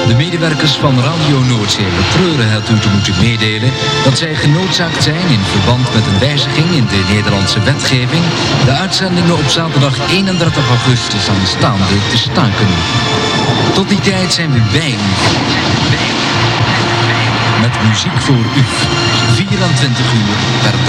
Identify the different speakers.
Speaker 1: De medewerkers van Radio Noordzee betreuren het u te moeten meedelen dat zij genoodzaakt zijn in verband met een wijziging in de Nederlandse wetgeving de uitzendingen op zaterdag 31 augustus aanstaande te staken. Tot die tijd zijn we bij u. Met muziek voor u. 24 uur per dag.